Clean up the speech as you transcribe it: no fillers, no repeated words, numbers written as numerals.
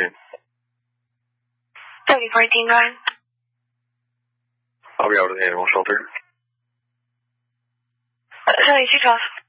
speaking. 3489. I'll be out of the animal shelter. 这里机场。